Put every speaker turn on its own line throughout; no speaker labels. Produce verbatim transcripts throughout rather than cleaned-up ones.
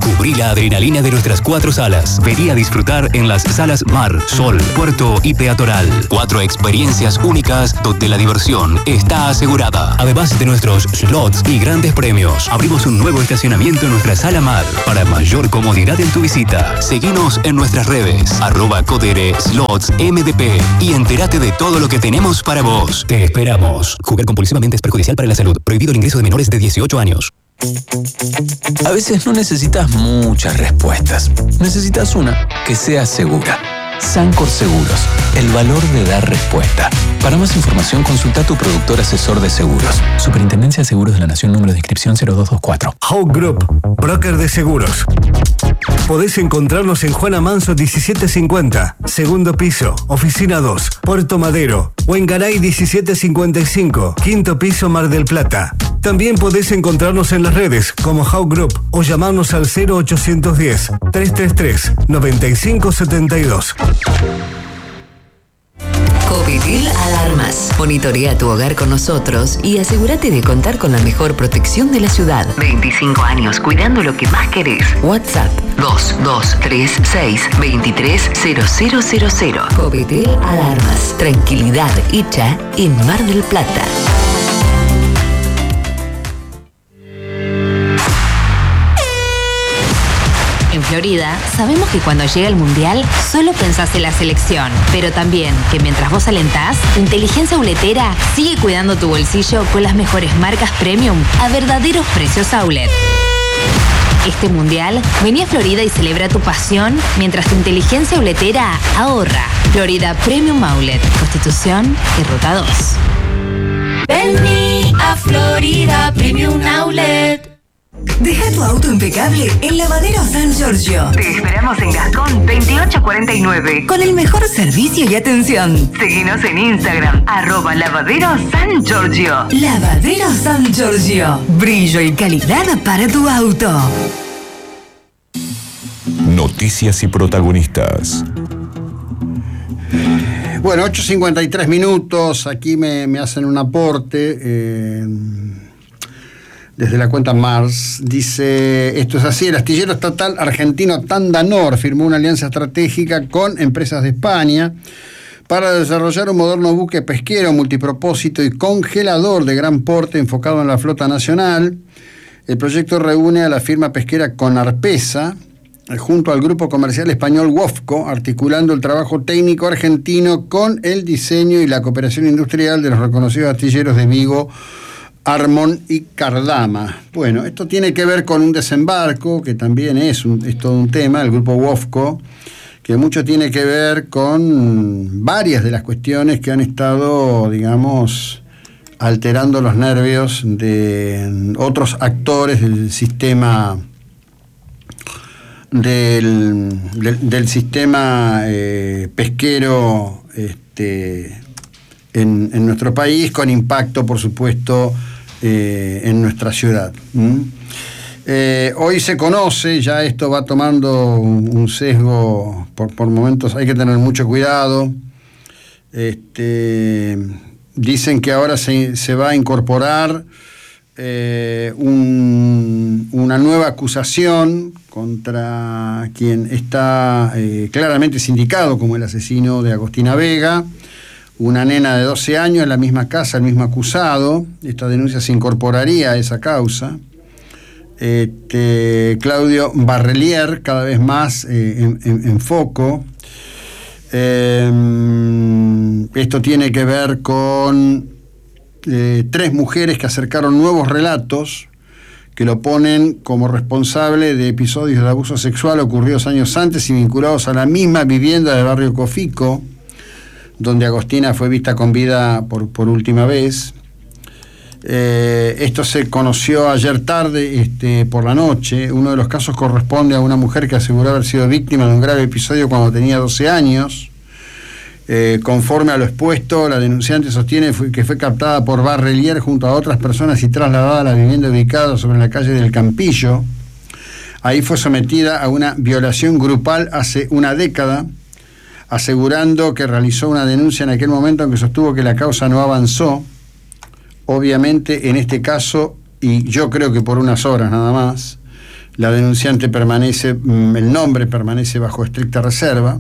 Cubrí la adrenalina de nuestras cuatro salas. Vení a disfrutar en las salas Mar, Sol, Puerto y Peatonal. Cuatro experiencias únicas donde la diversión está asegurada. Además de nuestros slots y grandes premios, abrimos un nuevo estacionamiento en nuestra sala Mar para mayor comodidad en tu visita. Seguinos en nuestras redes, arroba Codere Slots M D P y entérate de todo lo que tenemos para vos. Te esperamos. Jugar compulsivamente es perjudicial para la salud. Prohibido el ingreso de menores de dieciocho años.
A veces no necesitas muchas respuestas. Necesitas una que sea segura. Sancor Seguros, el valor de dar respuesta. Para más información, consulta a tu productor asesor de seguros. Superintendencia de Seguros de la Nación, número de inscripción cero dos dos cuatro.
Hawk Group, broker de seguros. Podés encontrarnos en Juana Manso diecisiete cincuenta, segundo piso, oficina dos, Puerto Madero, o en Garay diecisiete cincuenta y cinco, quinto piso, Mar del Plata. También podés encontrarnos en las redes como Hawk Group o llamarnos al cero ochocientos diez, trescientos treinta y tres, noventa y cinco setenta y dos.
Covitil Alarmas. Monitorea tu hogar con nosotros y asegúrate de contar con la mejor protección de la ciudad. veinticinco años cuidando lo que más querés. WhatsApp dos dos tres seis, dos tres cero cero cero cero. Covitil Alarmas. Tranquilidad hecha en Mar del Plata.
En Florida, sabemos que cuando llega el Mundial, solo pensás en la selección. Pero también que mientras vos alentás, tu inteligencia outletera sigue cuidando tu bolsillo con las mejores marcas premium a verdaderos precios outlet. Este Mundial, vení a Florida y celebra tu pasión mientras tu inteligencia outletera ahorra. Florida Premium Outlet. Constitución y Ruta dos.
Vení a Florida Premium Outlet.
Deja tu auto impecable en Lavadero San Giorgio.
Te esperamos en Gascón veintiocho cuarenta y nueve.
Con el mejor servicio y atención.
Seguinos en Instagram, arroba Lavadero San Giorgio.
Lavadero San Giorgio. Brillo y calidad para tu auto.
Noticias y protagonistas.
Bueno, ocho cincuenta y tres minutos. Aquí me, me hacen un aporte. Eh... Desde la cuenta Mars, dice, esto es así: el astillero estatal argentino Tandanor firmó una alianza estratégica con empresas de España para desarrollar un moderno buque pesquero multipropósito y congelador de gran porte enfocado en la flota nacional. El proyecto reúne a la firma pesquera Conarpesa junto al grupo comercial español WOFCO, articulando el trabajo técnico argentino con el diseño y la cooperación industrial de los reconocidos astilleros de Vigo, Armón y Cardama. Bueno, esto tiene que ver con un desembarco, que también es, un, es todo un tema, el grupo WOFCO, que mucho tiene que ver con varias de las cuestiones que han estado, digamos, alterando los nervios de otros actores del sistema del, del, del sistema eh, pesquero este, en, en nuestro país, con impacto, por supuesto, Eh, en nuestra ciudad. ¿Mm? Eh, hoy se conoce, ya esto va tomando un, un sesgo, por, por momentos hay que tener mucho cuidado. Este, dicen que ahora se, se va a incorporar eh, un, una nueva acusación contra quien está eh, claramente sindicado como el asesino de Agostina Vega. Una nena de doce años en la misma casa, el mismo acusado. Esta denuncia se incorporaría a esa causa. Este, Claudio Barrelier, cada vez más eh, en, en, en foco. Eh, esto tiene que ver con eh, tres mujeres que acercaron nuevos relatos que lo ponen como responsable de episodios de abuso sexual ocurridos años antes y vinculados a la misma vivienda del barrio Cofico, donde Agostina fue vista con vida por, por última vez. Eh, esto se conoció ayer tarde, este, por la noche. Uno de los casos corresponde a una mujer que aseguró haber sido víctima de un grave episodio cuando tenía doce años. Eh, conforme a lo expuesto, la denunciante sostiene que fue captada por Barrelier junto a otras personas y trasladada a la vivienda ubicada sobre la calle del Campillo. Ahí fue sometida a una violación grupal hace una década, asegurando que realizó una denuncia en aquel momento, aunque sostuvo que la causa no avanzó. Obviamente, en este caso, y yo creo que por unas horas nada más, La denunciante permanece, el nombre permanece bajo estricta reserva.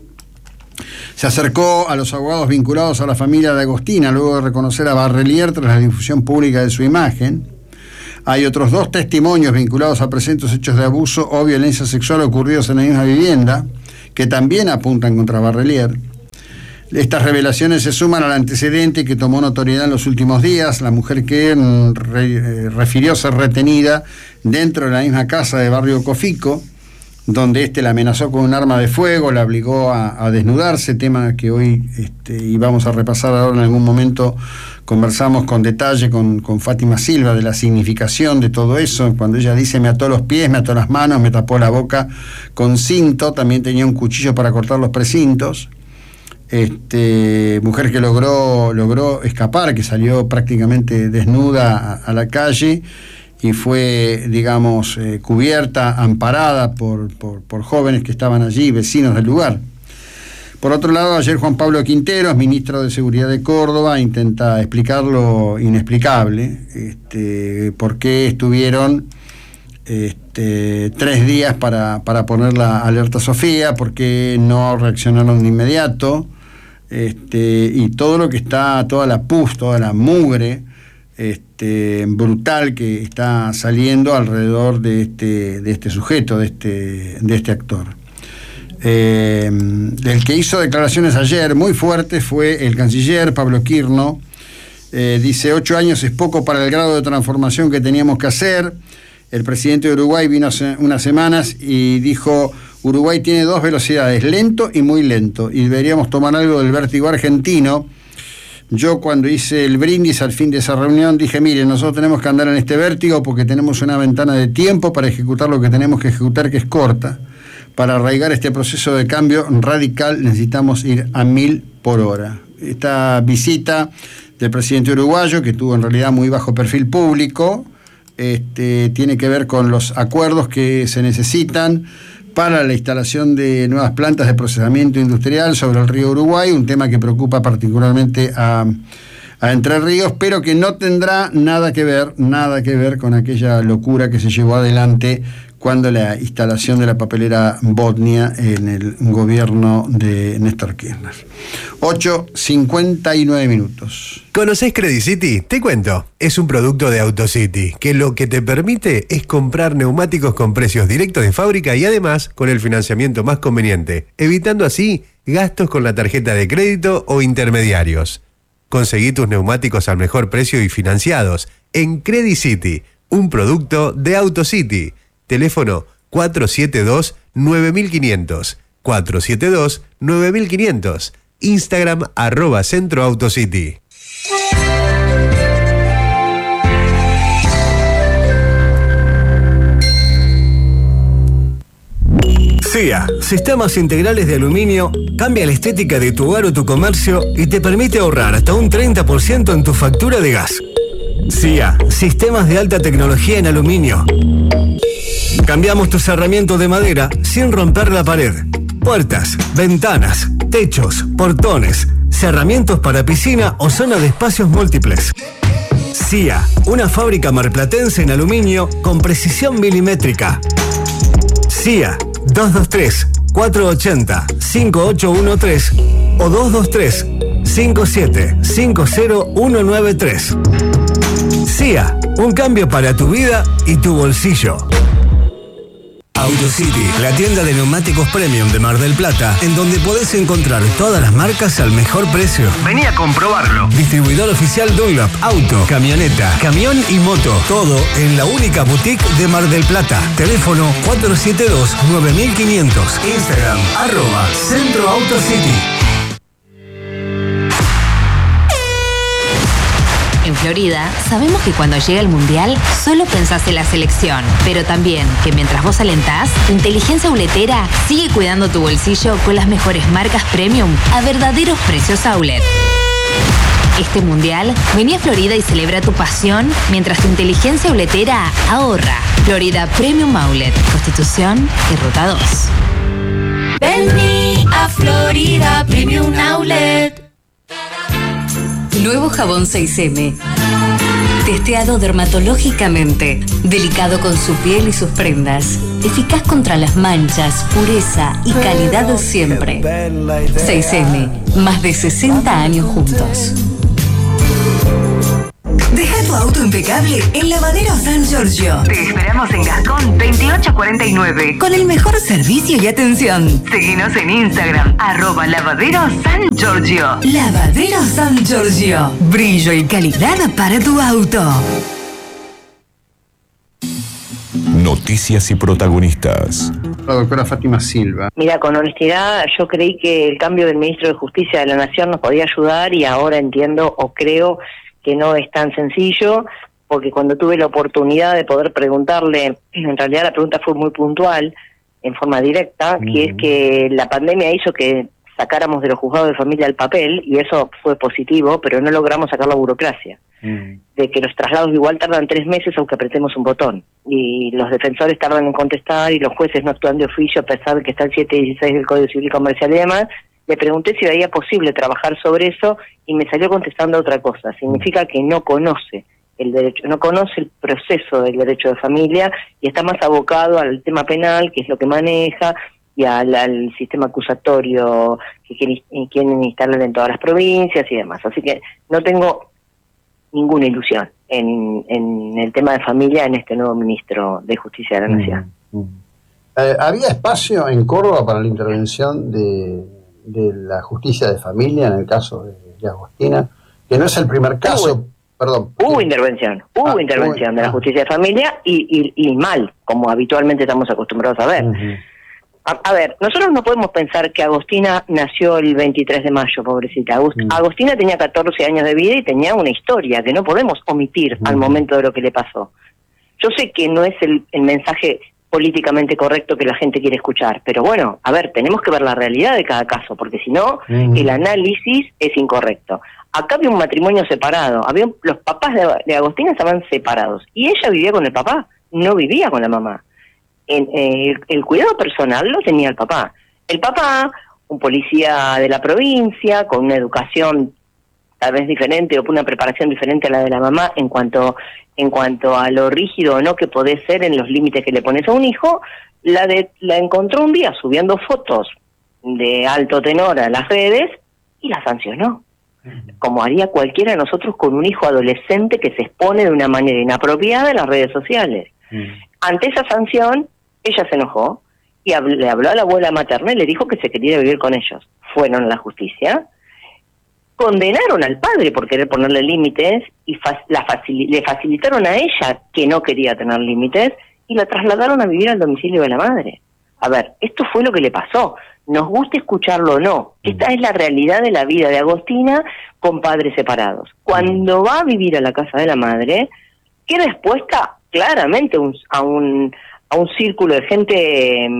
Se acercó a los abogados vinculados a la familia de Agostina luego de reconocer a Barrelier tras la difusión pública de su imagen. Hay otros dos testimonios vinculados a presuntos hechos de abuso o violencia sexual ocurridos en la misma vivienda, que también apuntan contra Barrelier. Estas revelaciones se suman al antecedente que tomó notoriedad en los últimos días, la mujer que re, eh, refirió ser retenida dentro de la misma casa de Barrio Cofico, donde éste la amenazó con un arma de fuego, la obligó a, a desnudarse, tema que hoy este, y vamos a repasar ahora en algún momento. Conversamos con detalle con, con Fátima Silva de la significación de todo eso, cuando ella dice me ató los pies, me ató las manos, me tapó la boca con cinto, también tenía un cuchillo para cortar los precintos. Este, mujer que logró, logró escapar, que salió prácticamente desnuda a, a la calle y fue, digamos, eh, cubierta, amparada por, por, por jóvenes que estaban allí, vecinos del lugar. Por otro lado, ayer Juan Pablo Quinteros, ministro de Seguridad de Córdoba, intenta explicar lo inexplicable, este, por qué estuvieron este, tres días para, para poner la alerta Sofía, por qué no reaccionaron de inmediato, este, y todo lo que está, toda la pus, toda la mugre este, brutal que está saliendo alrededor de este, de este sujeto, de este, de este actor. Eh, el que hizo declaraciones ayer muy fuertes fue el canciller Pablo Quirno. Eh, dice, ocho años es poco para el grado de transformación que teníamos que hacer. El presidente de Uruguay vino hace unas semanas y dijo, Uruguay tiene dos velocidades, lento y muy lento, y deberíamos tomar algo del vértigo argentino. Yo cuando hice el brindis al fin de esa reunión dije, miren, nosotros tenemos que andar en este vértigo porque tenemos una ventana de tiempo para ejecutar lo que tenemos que ejecutar, que es corta. Para arraigar este proceso de cambio radical necesitamos ir a mil por hora. Esta visita del presidente uruguayo, que tuvo en realidad muy bajo perfil público, este, tiene que ver con los acuerdos que se necesitan para la instalación de nuevas plantas de procesamiento industrial sobre el río Uruguay, un tema que preocupa particularmente a, a Entre Ríos, pero que no tendrá nada que ver, nada que ver con aquella locura que se llevó adelante cuando la instalación de la papelera Botnia en el gobierno de Néstor Kirchner. ocho cincuenta y nueve minutos.
¿Conocés Credit City? Te cuento. Es un producto de AutoCity, que lo que te permite es comprar neumáticos con precios directos de fábrica y además con el financiamiento más conveniente, evitando así gastos con la tarjeta de crédito o intermediarios. Conseguí tus neumáticos al mejor precio y financiados en Credit City, un producto de AutoCity. Teléfono cuatro siete dos nueve cinco cero cero, cuatro siete dos nueve cinco cero cero, Instagram arroba Centro AutoCity.
C I A, Sistemas Integrales de Aluminio, cambia la estética de tu hogar o tu comercio y te permite ahorrar hasta un treinta por ciento en tu factura de gas. C I A, Sistemas de Alta Tecnología en Aluminio. Cambiamos tu cerramiento de madera sin romper la pared. Puertas, ventanas, techos, portones, cerramientos para piscina o zona de espacios múltiples. C I A, una fábrica marplatense en aluminio con precisión milimétrica. C I A, dos dos tres, cuatro ocho cero, cinco ocho uno tres o dos dos tres, cinco siete cinco cero uno nueve tres. C I A, un cambio para tu vida y tu bolsillo. AutoCity, la tienda de neumáticos premium de Mar del Plata, en donde podés encontrar todas las marcas al mejor precio. Vení a comprobarlo. Distribuidor oficial Dunlop, auto, camioneta, camión y moto. Todo en la única boutique de Mar del Plata. Teléfono cuatro siete dos nueve cinco cero cero. Instagram, arroba Centro AutoCity.
En Florida, sabemos que cuando llega el Mundial, solo pensás en la selección. Pero también que mientras vos alentás, tu inteligencia uletera sigue cuidando tu bolsillo con las mejores marcas premium a verdaderos precios outlet. Este Mundial, vení a Florida y celebra tu pasión mientras tu inteligencia uletera ahorra. Florida Premium Outlet, Constitución y Ruta dos.
Vení a Florida Premium Outlet.
Nuevo jabón seis eme. Testeado dermatológicamente. Delicado con su piel y sus prendas. Eficaz contra las manchas, pureza y calidad siempre. seis eme, más de sesenta años juntos.
Deja tu auto impecable en Lavadero San Giorgio.
Te esperamos en Gascón veintiocho cuarenta y nueve.
Con el mejor servicio y atención.
Seguinos en Instagram, arroba Lavadero San Giorgio.
Lavadero San Giorgio. Brillo y calidad para tu auto.
Noticias y protagonistas.
La doctora Fátima Silva.
Mira, con honestidad, yo creí que el cambio del ministro de Justicia de la Nación nos podía ayudar y ahora entiendo o creo que no es tan sencillo, porque cuando tuve la oportunidad de poder preguntarle, en realidad la pregunta fue muy puntual, en forma directa, uh-huh. que es que la pandemia hizo que sacáramos de los juzgados de familia el papel, y eso fue positivo, pero no logramos sacar la burocracia. Uh-huh. De que los traslados igual tardan tres meses aunque apretemos un botón, y los defensores tardan en contestar, y los jueces no actúan de oficio a pesar de que está el siete dieciséis del Código Civil y Comercial y demás. Le pregunté si veía posible trabajar sobre eso y me salió contestando otra cosa. Significa que no conoce el derecho, no conoce el proceso del derecho de familia y está más abocado al tema penal, que es lo que maneja, y al, al sistema acusatorio que quieren, quieren instalar en todas las provincias y demás. Así que no tengo ninguna ilusión en, en el tema de familia en este nuevo ministro de Justicia de la Nación.
Mm, mm. Eh, ¿Había espacio en Córdoba para la intervención de... de la justicia de familia en el caso de, de Agostina, que no es el primer caso, hubo, perdón.
Hubo intervención, hubo ah, intervención hubo, de la justicia de familia y, y, y mal, como habitualmente estamos acostumbrados a ver. Uh-huh. a, a ver, nosotros no podemos pensar que Agostina nació el veintitrés de mayo, pobrecita. Agust- uh-huh. Agostina tenía catorce años de vida y tenía una historia que no podemos omitir uh-huh. al momento de lo que le pasó. Yo sé que no es el, el mensaje políticamente correcto que la gente quiere escuchar, pero bueno, a ver, tenemos que ver la realidad de cada caso, porque si no, uh-huh. el análisis es incorrecto. Acá había un matrimonio separado, había los papás de, de Agostina estaban separados, y ella vivía con el papá, no vivía con la mamá. En, eh, el, el cuidado personal lo tenía el papá. El papá, un policía de la provincia, con una educación tal vez diferente o una preparación diferente a la de la mamá en cuanto en cuanto a lo rígido o no que podés ser en los límites que le pones a un hijo, la de la encontró un día subiendo fotos de alto tenor a las redes y la sancionó, como haría cualquiera de nosotros con un hijo adolescente que se expone de una manera inapropiada en las redes sociales. Mm. Ante esa sanción, ella se enojó y habló, le habló a la abuela materna y le dijo que se quería vivir con ellos. Fueron a la justicia, condenaron al padre por querer ponerle límites y fa- la facil- le facilitaron a ella que no quería tener límites y la trasladaron a vivir al domicilio de la madre. A ver, esto fue lo que le pasó. Nos gusta escucharlo o no. Esta es la realidad de la vida de Agostina con padres separados. Cuando va a vivir a la casa de la madre, queda expuesta claramente un, a un a un círculo de gente eh,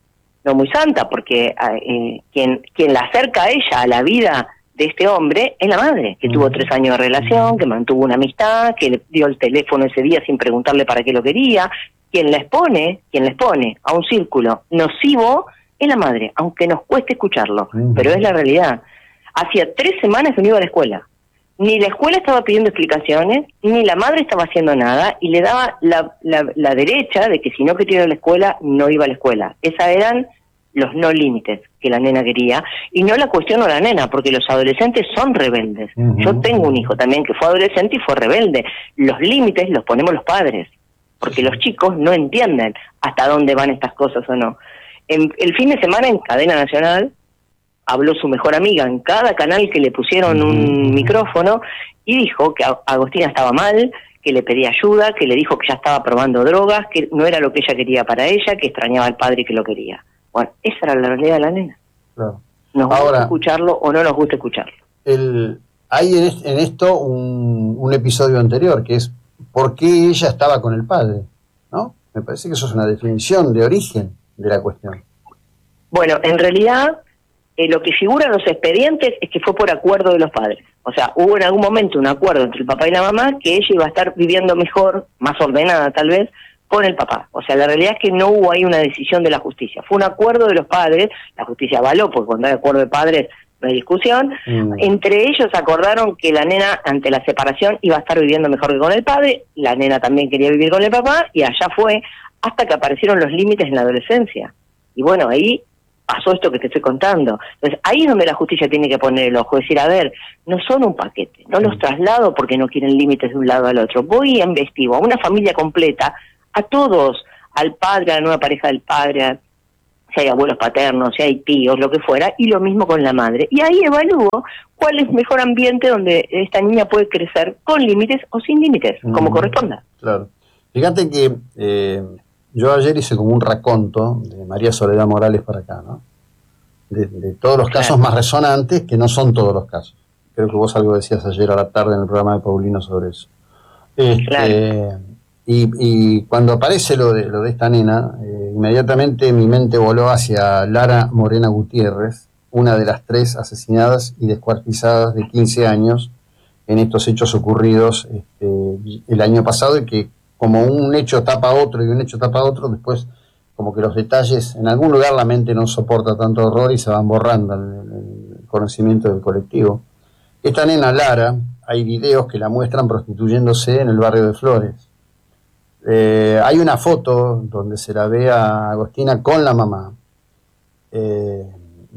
no muy santa, porque eh, quien quien la acerca a ella a la vida de este hombre es la madre, que tuvo tres años de relación, que mantuvo una amistad, que le dio el teléfono ese día sin preguntarle para qué lo quería. Quien la expone, quien la expone a un círculo nocivo es la madre, aunque nos cueste escucharlo, uh-huh. pero es la realidad. Hacía tres semanas que no iba a la escuela. Ni la escuela estaba pidiendo explicaciones, ni la madre estaba haciendo nada, y le daba la, la, la derecha de que si no quería ir a la escuela, no iba a la escuela. Esas eran los no límites que la nena quería, y no la cuestiono a la nena, porque los adolescentes son rebeldes. Uh-huh. Yo tengo un hijo también que fue adolescente y fue rebelde. Los límites los ponemos los padres, porque los chicos no entienden hasta dónde van estas cosas o no. En, el fin de semana en Cadena Nacional habló su mejor amiga en cada canal que le pusieron un micrófono y dijo que Agostina estaba mal, que le pedía ayuda, que le dijo que ya estaba probando drogas, que no era lo que ella quería para ella, que extrañaba al padre y que lo quería. Bueno, esa era la realidad de la nena. Claro. Nos gusta Ahora, escucharlo o no nos gusta escucharlo.
El, hay en, est- en esto un, un episodio anterior, que es por qué ella estaba con el padre, ¿no? Me parece que eso es una definición de origen de la cuestión.
Bueno, en realidad, eh, lo que figura en los expedientes es que fue por acuerdo de los padres. O sea, hubo en algún momento un acuerdo entre el papá y la mamá que ella iba a estar viviendo mejor, más ordenada tal vez, con el papá. O sea, la realidad es que no hubo ahí una decisión de la justicia. Fue un acuerdo de los padres, la justicia avaló, porque cuando hay acuerdo de padres no hay discusión.
Mm.
Entre ellos acordaron que la nena, ante la separación, iba a estar viviendo mejor que con el padre, la nena también quería vivir con el papá, y allá fue, hasta que aparecieron los límites en la adolescencia. Y bueno, ahí pasó esto que te estoy contando. Entonces, ahí es donde la justicia tiene que poner el ojo, decir, a ver, no son un paquete, no los traslado porque no quieren límites de un lado al otro, voy y investigo a una familia completa, a todos, al padre, a la nueva pareja del padre, a, si hay abuelos paternos, si hay tíos, lo que fuera, y lo mismo con la madre. Y ahí evalúo cuál es el mejor ambiente donde esta niña puede crecer con límites o sin límites, mm. como corresponda.
Claro. Fíjate que eh, yo ayer hice como un raconto de María Soledad Morales para acá, ¿no? De, de todos los casos claro. más resonantes, que no son todos los casos. Creo que vos algo decías ayer a la tarde en el programa de Paulino sobre eso. Este, claro. Y, y cuando aparece lo de, lo de esta nena, eh, inmediatamente mi mente voló hacia Lara Morena Gutiérrez, una de las tres asesinadas y descuartizadas de quince años en estos hechos ocurridos este, el año pasado, y que como un hecho tapa otro y un hecho tapa otro, después como que los detalles, en algún lugar la mente no soporta tanto horror y se van borrando el, el conocimiento del colectivo. Esta nena Lara, hay videos que la muestran prostituyéndose en el barrio de Flores. Eh, hay una foto donde se la ve a Agostina con la mamá. Eh,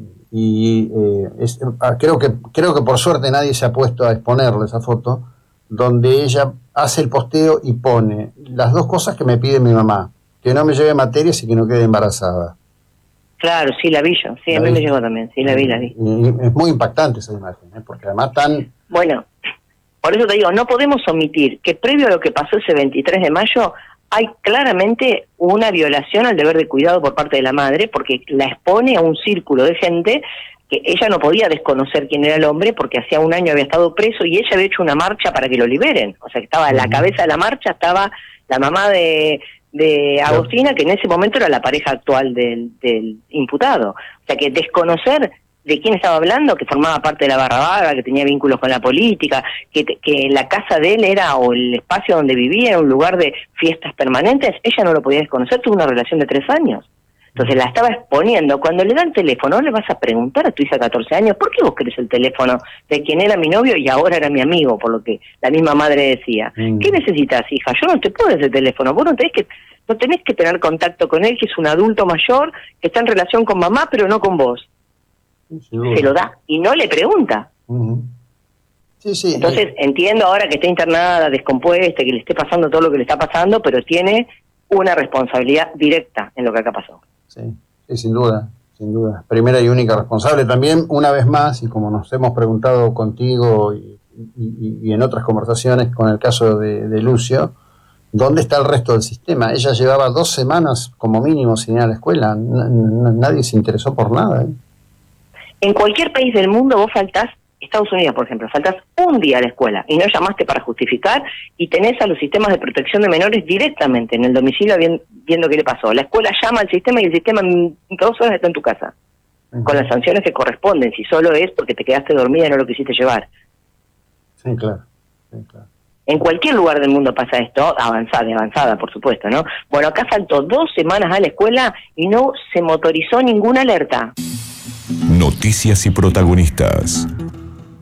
y eh, es, creo que creo que por suerte nadie se ha puesto a exponerle esa foto, donde ella hace el posteo y pone las dos cosas que me pide mi mamá: que no me lleve materias y que no quede embarazada.
Claro, sí, la vi yo, sí, a mí me llegó también, sí, la vi, la vi.
Y es muy impactante esa imagen, ¿eh? Porque además tan...
Bueno, por eso te digo, no podemos omitir que previo a lo que pasó ese veintitrés de mayo, hay claramente una violación al deber de cuidado por parte de la madre, porque la expone a un círculo de gente que ella no podía desconocer quién era el hombre, porque hacía un año había estado preso y ella había hecho una marcha para que lo liberen. O sea, que estaba en la cabeza de la marcha, estaba la mamá de, de Agostina, que en ese momento era la pareja actual del, del imputado. O sea, que desconocer de quién estaba hablando, que formaba parte de la barra vaga, que tenía vínculos con la política, que, que la casa de él era, o el espacio donde vivía, era un lugar de fiestas permanentes, ella no lo podía desconocer, tuvo una relación de tres años. Entonces la estaba exponiendo. Cuando le dan teléfono, no le vas a preguntar a tu hija de catorce años, ¿por qué vos querés el teléfono de quien era mi novio y ahora era mi amigo? Por lo que la misma madre decía. Mm. ¿Qué necesitas, hija? Yo no te puedo dar ese teléfono, vos no tenés que, no tenés que tener contacto con él, que es un adulto mayor, que está en relación con mamá, pero no con vos. Sí, se lo da y no le pregunta. Uh-huh. Sí, sí. Entonces entiendo ahora que está internada, descompuesta, que le esté pasando todo lo que le está pasando, pero tiene una responsabilidad directa en lo que acá pasó.
Sí, sí, sin duda, sin duda. Primera y única responsable. También, una vez más, y como nos hemos preguntado contigo y, y, y en otras conversaciones con el caso de, de Lucio, ¿dónde está el resto del sistema? Ella llevaba dos semanas como mínimo sin ir a la escuela. N- n- nadie se interesó por nada, ¿eh?
En cualquier país del mundo vos faltás, Estados Unidos por ejemplo, faltás un día a la escuela y no llamaste para justificar y tenés a los sistemas de protección de menores directamente en el domicilio viendo, viendo qué le pasó. La escuela llama al sistema y el sistema en dos horas está en tu casa, uh-huh. con las sanciones que corresponden, si solo es porque te quedaste dormida y no lo quisiste llevar.
Sí, claro. Sí, claro.
En cualquier lugar del mundo pasa esto, avanzada, avanzada por supuesto, ¿no? Bueno, acá faltó dos semanas a la escuela y no se motorizó ninguna alerta.
Noticias y protagonistas.